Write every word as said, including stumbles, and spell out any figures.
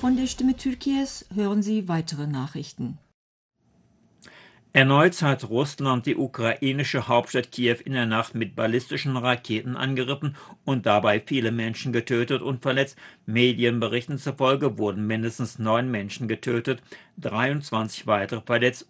Von der Stimme Türkiye's hören Sie weitere Nachrichten. Erneut hat Russland die ukrainische Hauptstadt Kiew in der Nacht mit ballistischen Raketen angegriffen und dabei viele Menschen getötet und verletzt. Medienberichten zufolge wurden mindestens neun Menschen getötet, dreiundzwanzig weitere verletzt